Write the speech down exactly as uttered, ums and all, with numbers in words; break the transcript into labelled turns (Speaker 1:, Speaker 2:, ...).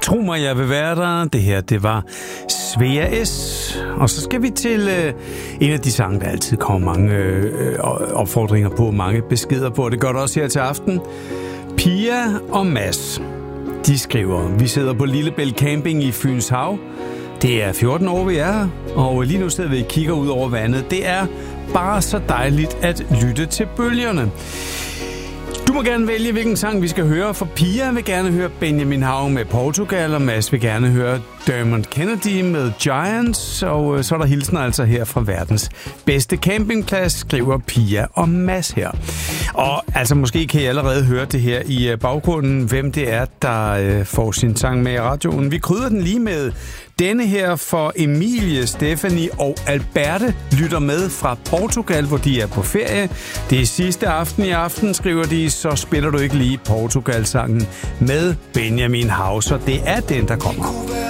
Speaker 1: Tro mig, jeg vil være der. Det her, det var Svea S. Og så skal vi til øh, en af de sange, der altid kommer mange øh, opfordringer på, mange beskeder på. Det gør det også her til aften. Pia og Mads, de skriver: vi sidder på Lillebælt Camping i Fyns Hav. Det er fjorten år, vi er her, og lige nu sidder vi og kigger ud over vandet. Det er bare så dejligt at lytte til bølgerne. Du må gerne vælge, hvilken sang vi skal høre, for Pia vil gerne høre Benjamin Hav med Portugal, og Mads vil gerne høre Dermot Kennedy med Giants, og så er der hilsner altså her fra verdens bedste campingplads, skriver Pia og Mads her. Og altså måske kan I allerede høre det her i baggrunden, hvem det er, der får sin sang med i radioen. Vi krydder den lige med denne her, for Emilie, Stephanie og Alberte lytter med fra Portugal, hvor de er på ferie. Det er sidste aften i aften, skriver de, så spiller du ikke lige Portugal-sangen med Benjamin Hav, så det er den, der kommer.